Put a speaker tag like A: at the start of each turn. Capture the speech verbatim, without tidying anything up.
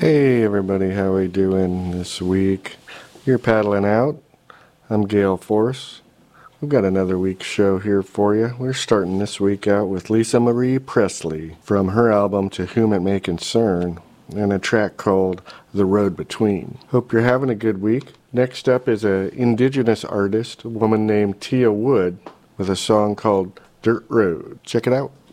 A: Hey everybody, how we doing this week? You're paddling out. I'm Gale Force. We've got another week's show here for you. We're starting this week out with Lisa Marie Presley from her album To Whom It May Concern and a track called The Road Between. Hope you're having a good week. Next up is an indigenous artist, a woman named Tia Wood, with a song called Dirt Road. Check it out.